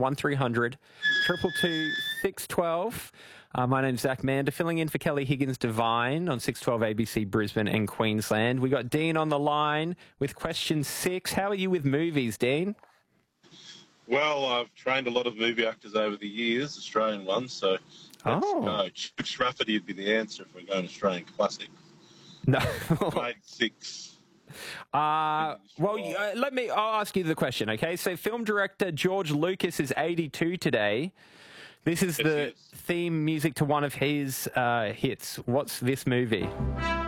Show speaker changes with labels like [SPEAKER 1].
[SPEAKER 1] 1300 222 612. My name's Zach Mander, filling in for Kelly Higgins Devine on 612 ABC Brisbane and Queensland. We got Dean on the line with question 6. How are you with movies, Dean?
[SPEAKER 2] Well, I've trained a lot of movie actors over the years, Australian ones, so let's go. Chips Rafferty would be the answer if we're going Australian classic.
[SPEAKER 1] No.
[SPEAKER 2] Grade 6.
[SPEAKER 1] I'll ask you the question, okay? So film director George Lucas is 82 today. This is the theme music to one of his hits. What's this movie?